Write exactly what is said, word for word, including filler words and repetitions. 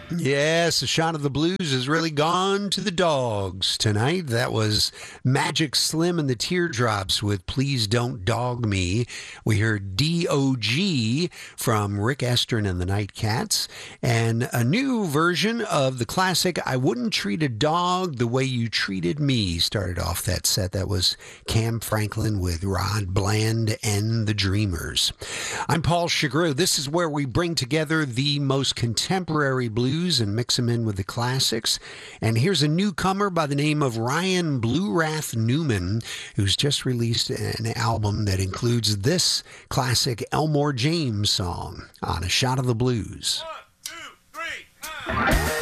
Yes, the shot of the blues has really gone to the dogs tonight. That was Magic Slim and the Teardrops with Please Don't Dog Me. We heard D O G from Rick Estrin and the Nightcats, and a new version of the classic I Wouldn't Treat a Dog the Way You Treated Me started off that set. That was Cam Franklin with Rod Bland and the Dreamers. I'm Paul Chagreau. This is where we bring together the most contemporary blues and mix them in with the classics. And here's a newcomer by the name of Ryan Blue Wrath Newman, who's just released an album that includes this classic Elmore James song, On a Shot of the Blues. One, two, three, ah.